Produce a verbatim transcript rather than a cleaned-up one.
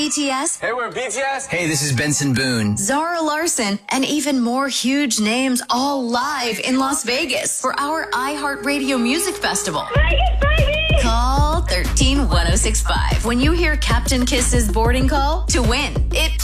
B T S, Hey, we're B T S. Hey, this is Benson Boone. Zara Larson, and even more huge names all live in Las Vegas for our iHeartRadio Music Festival. Vegas, baby! Call one three one oh six five when you hear Captain Kiss's boarding call to win. It